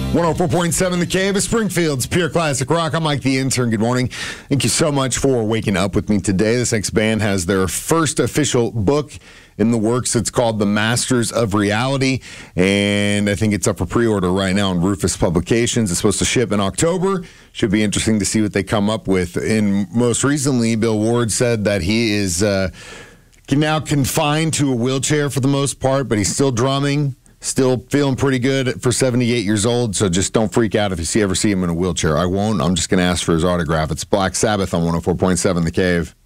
104.7 The Cave of Springfield's Pure Classic Rock. I'm Mike the Intern. Good morning. Thank you so much for waking up with me today. This next band has their first official book in the works. It's called The Masters of Reality, and I think it's up for pre-order right now on Rufus Publications. It's supposed to ship in October. Should be interesting to see what they come up with. And most recently, Bill Ward said that he is now confined to a wheelchair for the most part, but he's still drumming. Still feeling pretty good for 78 years old, so just don't freak out if you ever see him in a wheelchair. I won't. I'm just going to ask for his autograph. It's Black Sabbath on 104.7 The Cave.